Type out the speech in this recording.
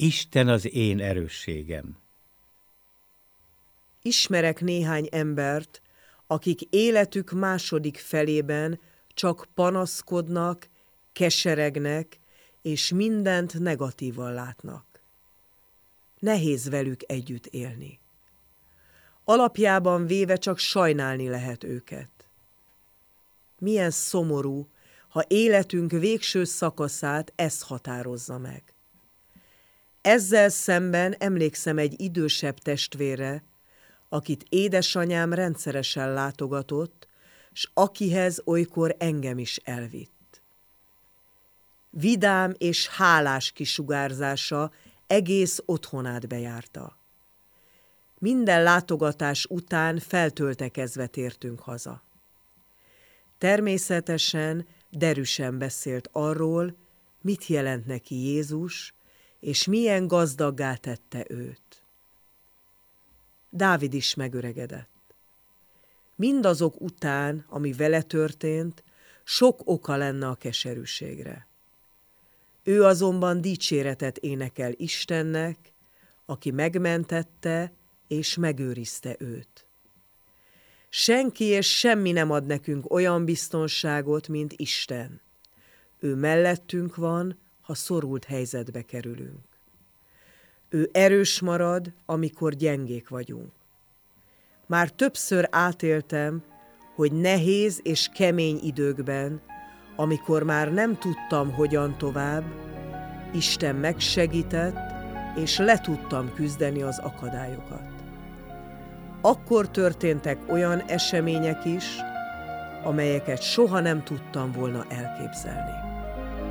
Isten az én erősségem. Ismerek néhány embert, akik életük második felében csak panaszkodnak, keseregnek, és mindent negatívan látnak. Nehéz velük együtt élni. Alapjában véve csak sajnálni lehet őket. Milyen szomorú, ha életünk végső szakaszát ez határozza meg. Ezzel szemben emlékszem egy idősebb testvérre, akit édesanyám rendszeresen látogatott, s akihez olykor engem is elvitt. Vidám és hálás kisugárzása egész otthonát bejárta. Minden látogatás után feltöltekezve tértünk haza. Természetesen derűsen beszélt arról, mit jelent neki Jézus, és milyen gazdaggá tette őt. Dávid is megöregedett. Mindazok után, ami vele történt, sok oka lenne a keserűségre. Ő azonban dicséretet énekel Istennek, aki megmentette és megőrizte őt. Senki és semmi nem ad nekünk olyan biztonságot, mint Isten. Ő mellettünk van, ha szorult helyzetbe kerülünk. Ő erős marad, amikor gyengék vagyunk. Már többször átéltem, hogy nehéz és kemény időkben, amikor már nem tudtam, hogyan tovább, Isten megsegített, és le tudtam küzdeni az akadályokat. Akkor történtek olyan események is, amelyeket soha nem tudtam volna elképzelni.